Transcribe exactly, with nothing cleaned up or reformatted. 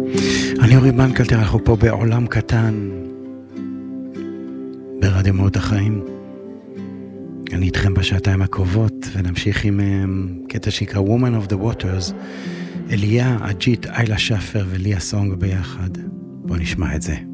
אני אורי בנקלטר, אנחנו פה בעולם קטן ברדיו מהות החיים. אני איתכם בשעתיים הקרובות ונמשיך עם um, קטע שיקרא Woman of the Waters, אליה, אג'ית, איילה שפר וליה סונג ביחד. בוא נשמע את זה.